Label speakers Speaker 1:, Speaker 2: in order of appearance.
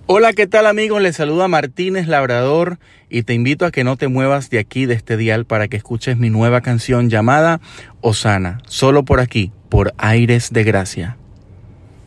Speaker 1: Hola, ¿qué tal amigos? Les saluda Martínez Labrador y te invito a que no te muevas de aquí, de este dial, para que escuches mi nueva canción llamada Hosana, solo por aquí, por Aires de Gracia.